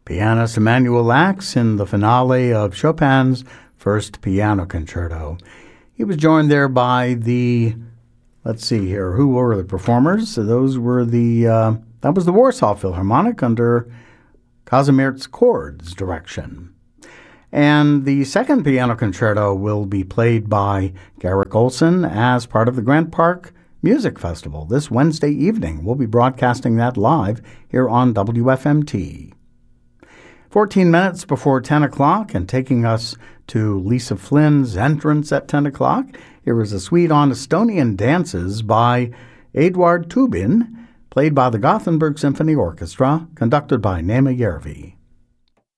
Pianist Emanuel Lacks in the finale of Chopin's First Piano Concerto. He was joined there by let's see here, who were the performers? So those were that was the Warsaw Philharmonic under Kazimierz Kord's direction. And the second piano concerto will be played by Garrick Olson as part of the Grant Park Music Festival this Wednesday evening. We'll be broadcasting that live here on WFMT. 14 minutes before 10 o'clock, and taking us to Lisa Flynn's entrance at 10 o'clock, here is a suite on Estonian dances by Eduard Tubin, played by the Gothenburg Symphony Orchestra, conducted by Neeme Järvi.